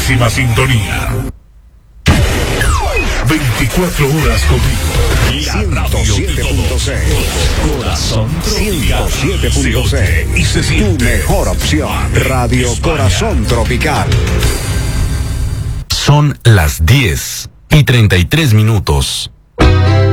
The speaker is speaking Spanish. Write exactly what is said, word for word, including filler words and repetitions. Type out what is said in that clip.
máxima sintonía. veinticuatro horas contigo. ciento siete punto seis Corazón ciento siete punto seis y se siente. Tu mejor opción. Radio Corazón Tropical. Son las diez y treinta y tres minutos.